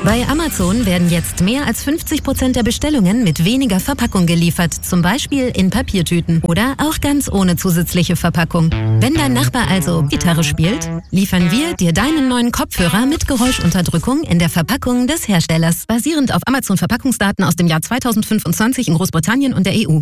Bei Amazon werden jetzt mehr als 50% der Bestellungen mit weniger Verpackung geliefert, zum Beispiel in Papiertüten oder auch ganz ohne zusätzliche Verpackung. Wenn dein Nachbar also Gitarre spielt, liefern wir dir deinen neuen Kopfhörer mit Geräuschunterdrückung in der Verpackung des Herstellers, basierend auf Amazon-Verpackungsdaten aus dem Jahr 2025 in Großbritannien und der EU.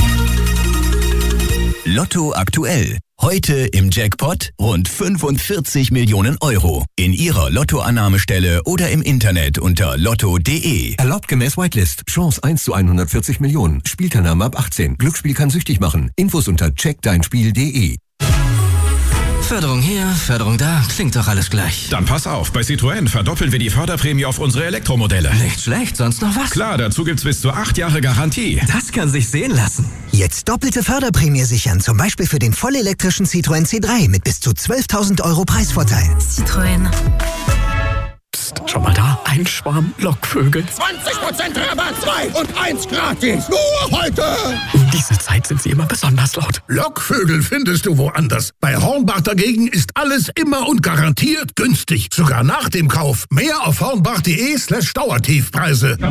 Lotto aktuell. Heute im Jackpot rund 45 Millionen Euro. In Ihrer Lottoannahmestelle oder im Internet unter lotto.de. Erlaubt gemäß Whitelist. Chance 1 zu 140 Millionen. Spielteilnahme ab 18. Glücksspiel kann süchtig machen. Infos unter checkdeinspiel.de. Förderung hier, Förderung da, klingt doch alles gleich. Dann pass auf, bei Citroën verdoppeln wir die Förderprämie auf unsere Elektromodelle. Nicht schlecht, sonst noch was? Klar, dazu gibt's bis zu 8 Jahre Garantie. Das kann sich sehen lassen. Jetzt doppelte Förderprämie sichern, zum Beispiel für den vollelektrischen Citroën C3 mit bis zu 12.000 € Preisvorteil. Citroën. Psst, schau mal da, ein Schwarm Lockvögel. 20% Rabatt, 2 und 1 gratis. Nur heute. Um diese Zeit sind sie immer besonders laut. Lockvögel findest du woanders. Bei Hornbach dagegen ist alles immer und garantiert günstig. Sogar nach dem Kauf. Mehr auf hornbach.de/Dauertiefpreise.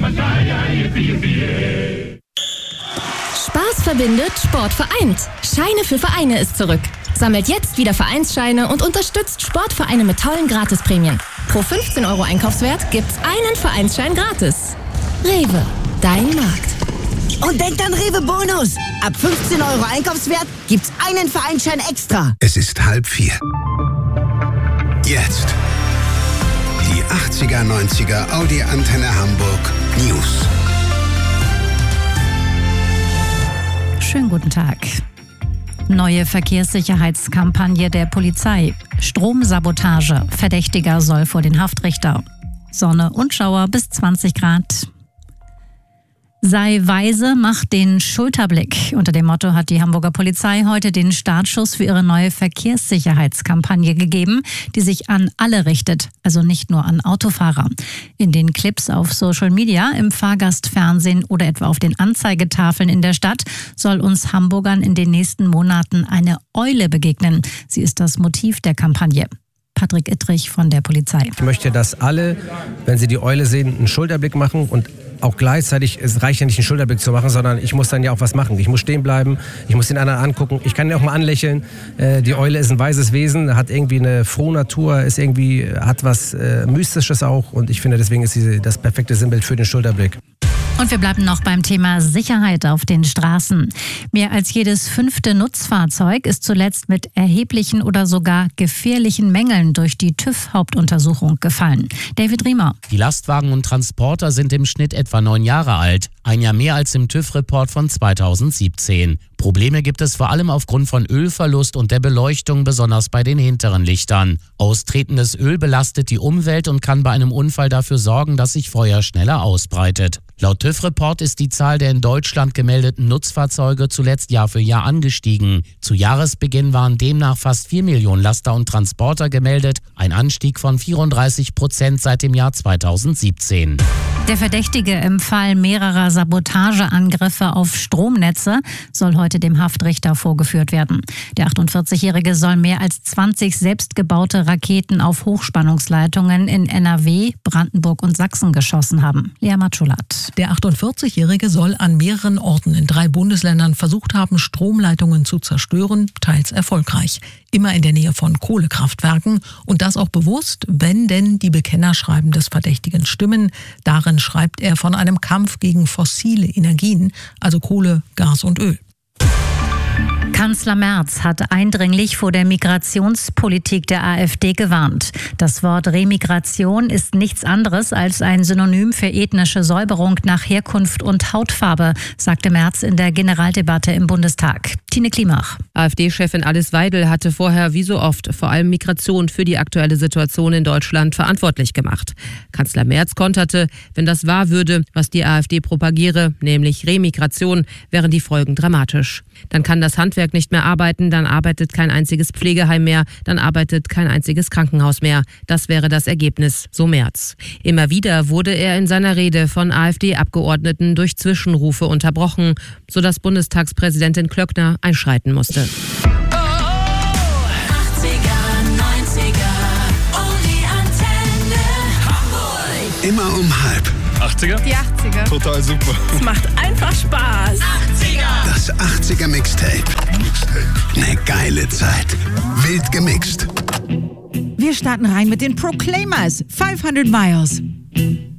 Spaß verbindet, Sport vereint. Scheine für Vereine ist zurück. Sammelt jetzt wieder Vereinsscheine und unterstützt Sportvereine mit tollen Gratisprämien. Pro 15 € Einkaufswert gibt's einen Vereinsschein gratis. Rewe, dein Markt. Und denkt an Rewe Bonus. Ab 15 € Einkaufswert gibt's einen Vereinsschein extra. Es ist 3:30. Jetzt. Die 80er, 90er Audi Antenne Hamburg News. Schönen guten Tag. Neue Verkehrssicherheitskampagne der Polizei. Stromsabotage. Verdächtiger soll vor den Haftrichter. Sonne und Schauer bis 20 Grad. Sei weise, mach den Schulterblick. Unter dem Motto hat die Hamburger Polizei heute den Startschuss für ihre neue Verkehrssicherheitskampagne gegeben, die sich an alle richtet, also nicht nur an Autofahrer. In den Clips auf Social Media, im Fahrgastfernsehen oder etwa auf den Anzeigetafeln in der Stadt soll uns Hamburgern in den nächsten Monaten eine Eule begegnen. Sie ist das Motiv der Kampagne. Patrick Ittrich von der Polizei. Ich möchte, dass alle, wenn sie die Eule sehen, einen Schulterblick machen und auch gleichzeitig, es reicht ja nicht, einen Schulterblick zu machen, sondern ich muss dann ja auch was machen. Ich muss stehen bleiben, ich muss den anderen angucken, ich kann ihn auch mal anlächeln. Die Eule ist ein weises Wesen, hat irgendwie eine frohe Natur, hat was Mystisches auch und ich finde, deswegen ist sie das perfekte Sinnbild für den Schulterblick. Und wir bleiben noch beim Thema Sicherheit auf den Straßen. Mehr als jedes 5. Nutzfahrzeug ist zuletzt mit erheblichen oder sogar gefährlichen Mängeln durch die TÜV-Hauptuntersuchung gefallen. David Riemer. Die Lastwagen und Transporter sind im Schnitt etwa 9 Jahre alt. Ein Jahr mehr als im TÜV-Report von 2017. Probleme gibt es vor allem aufgrund von Ölverlust und der Beleuchtung, besonders bei den hinteren Lichtern. Austretendes Öl belastet die Umwelt und kann bei einem Unfall dafür sorgen, dass sich Feuer schneller ausbreitet. Laut TÜV-Report ist die Zahl der in Deutschland gemeldeten Nutzfahrzeuge zuletzt Jahr für Jahr angestiegen. Zu Jahresbeginn waren demnach fast 4 Millionen Laster und Transporter gemeldet, ein Anstieg von 34% seit dem Jahr 2017. Der Verdächtige im Fall mehrerer Sabotageangriffe auf Stromnetze soll heute dem Haftrichter vorgeführt werden. Der 48-Jährige soll mehr als 20 selbstgebaute Raketen auf Hochspannungsleitungen in NRW, Brandenburg und Sachsen geschossen haben. Lea Matschulat. Der 48-Jährige soll an mehreren Orten in 3 Bundesländern versucht haben, Stromleitungen zu zerstören, teils erfolgreich. Immer in der Nähe von Kohlekraftwerken und das auch bewusst, wenn denn die Bekennerschreiben des Verdächtigen stimmen. Darin schreibt er von einem Kampf gegen fossile Energien, also Kohle, Gas und Öl. Kanzler Merz hat eindringlich vor der Migrationspolitik der AfD gewarnt. Das Wort Remigration ist nichts anderes als ein Synonym für ethnische Säuberung nach Herkunft und Hautfarbe, sagte Merz in der Generaldebatte im Bundestag. Tine Klimach. AfD-Chefin Alice Weidel hatte vorher wie so oft vor allem Migration für die aktuelle Situation in Deutschland verantwortlich gemacht. Kanzler Merz konterte, wenn das wahr würde, was die AfD propagiere, nämlich Remigration, wären die Folgen dramatisch. Dann kann das Handwerk nicht mehr arbeiten, dann arbeitet kein einziges Pflegeheim mehr, dann arbeitet kein einziges Krankenhaus mehr. Das wäre das Ergebnis, so Merz. Immer wieder wurde er in seiner Rede von AfD-Abgeordneten durch Zwischenrufe unterbrochen, sodass Bundestagspräsidentin Klöckner einschreiten musste. Immer um 12:30. 80er? Die 80er. Total super. Es macht einfach Spaß. 80er! Das 80er Mixtape. Eine geile Zeit. Wild gemixt. Wir starten rein mit den Proclaimers. 500 Miles.